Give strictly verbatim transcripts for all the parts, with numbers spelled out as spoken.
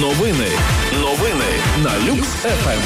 Новини. Новини на Люкс еф ем.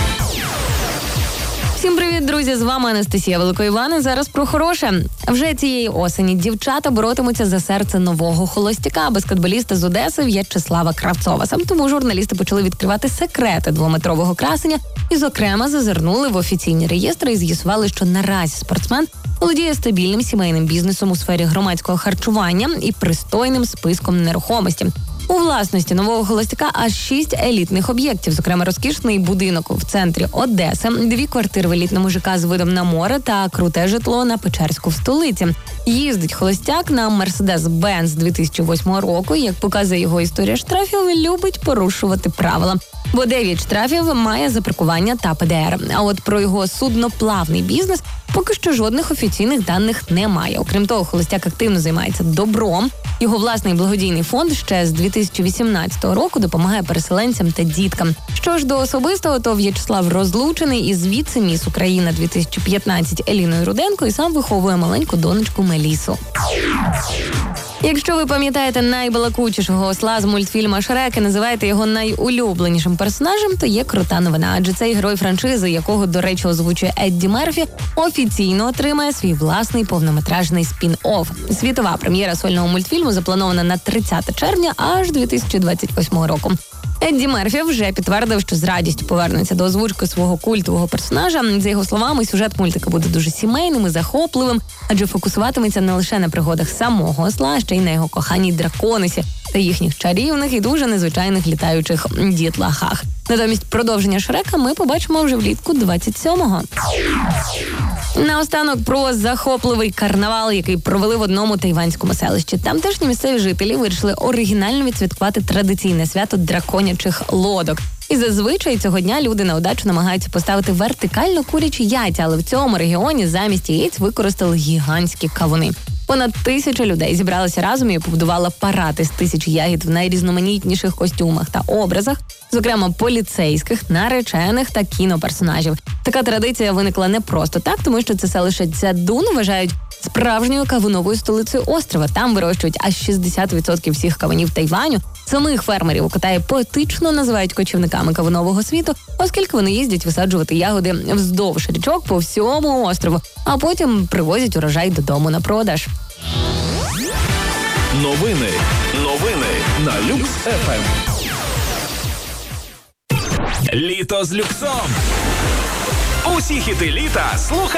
Всім привіт, друзі! З вами Анастасія Великоїван. Зараз про хороше. Вже цієї осені дівчата боротимуться за серце нового холостяка, баскетболіста з Одеси В'ячеслава Кравцова. Саме тому журналісти почали відкривати секрети двометрового красення і, зокрема, зазирнули в офіційні реєстри і з'ясували, що наразі спортсмен володіє стабільним сімейним бізнесом у сфері громадського харчування і пристойним списком нерухомості. У власності нового холостяка аж шість елітних об'єктів, зокрема розкішний будинок в центрі Одеси, дві квартири в елітному ЖК з видом на море та круте житло на Печерську в столиці. Їздить холостяк на Мерседес-Бенц дві тисячі восьмого року. Як показує його історія штрафів, любить порушувати правила. Бо дев'ять штрафів має за паркування та пе де ер. А от про його судноплавний бізнес поки що жодних офіційних даних немає. Окрім того, холостяк активно займається добром. Його власний благодійний фонд ще з дві тисячі вісімнадцятого року допомагає переселенцям та діткам. Що ж до особистого, то В'ячеслав розлучений із віце-міс Україна дві тисячі п'ятнадцять Еліною Руденко і сам виховує маленьку донечку Мелісу. Якщо ви пам'ятаєте найбалакучішого осла з мультфільма «Шрек» і називаєте його найулюбленішим персонажем, то є крута новина. Адже цей герой франшизи, якого, до речі, озвучує Едді Мерфі, офіційно отримає свій власний повнометражний спін-офф. Світова прем'єра сольного мультфільму запланована на тридцяте червня аж дві тисячі двадцять восьмого року. Едді Мерфі вже підтвердив, що з радістю повернеться до озвучки свого культового персонажа. За його словами, сюжет мультика буде дуже сімейним і захопливим, адже фокусуватиметься не лише на пригодах самого осла, а ще й на його коханій драконисі та їхніх чарівних і дуже незвичайних літаючих дітлахах. Натомість продовження Шрека ми побачимо вже влітку двадцять сьомого. Наостанок про захопливий карнавал, який провели в одному тайванському селищі. Тамтешні місцеві жителі вирішили оригінально відсвяткувати традиційне свято драконячих лодок. І зазвичай цього дня люди на удачу намагаються поставити вертикально курячі яйця, але в цьому регіоні замість яєць використали гігантські кавуни. Понад тисяча людей зібралися разом і побудували парад із тисяч ягід в найрізноманітніших костюмах та образах, зокрема поліцейських, наречених та кіноперсонажів. Така традиція виникла не просто так, тому що це селище Цзядун вважають справжньою кавуновою столицею острова. Там вирощують аж шістдесят відсотків всіх кавунів Тайваню. Самих фермерів у Китаї поетично називають кочівниками кавунового світу, оскільки вони їздять висаджувати ягоди вздовж річок по всьому острову, а потім привозять урожай додому на продаж. Новини. Новини на Люкс еф ем. Літо з люксом. Усі хіти літа слухай